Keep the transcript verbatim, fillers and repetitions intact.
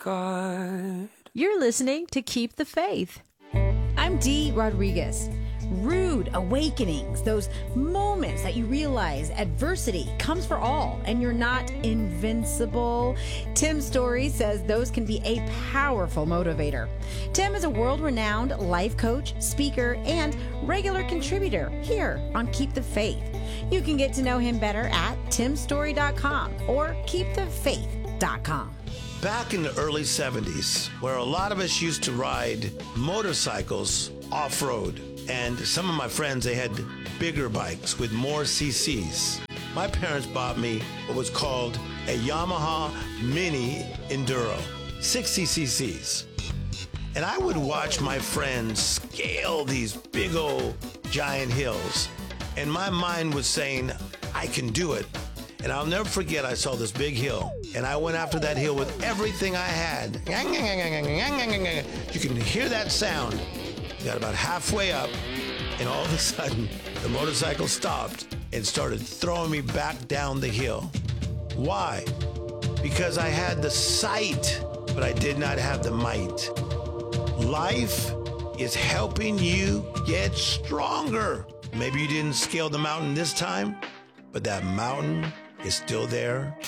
God. You're listening to Keep the Faith. I'm Dee Rodriguez. Rude awakenings, those moments that you realize adversity comes for all and you're not invincible. Tim Story says those can be a powerful motivator. Tim is a world-renowned life coach, speaker, and regular contributor here on Keep the Faith. You can get to know him better at tim story dot com or keep the faith dot com. Back in the early seventies, where a lot of us used to ride motorcycles off-road, and some of my friends, they had bigger bikes with more C Cs. My parents bought me what was called a Yamaha Mini Enduro, sixty C Cs. And I would watch my friends scale these big old giant hills. And my mind was saying, I can do it. And I'll never forget, I saw this big hill, and I went after that hill with everything I had. You can hear that sound. Got about halfway up, and all of a sudden, the motorcycle stopped and started throwing me back down the hill. Why? Because I had the sight, but I did not have the might. Life is helping you get stronger. Maybe you didn't scale the mountain this time, but that mountain is still there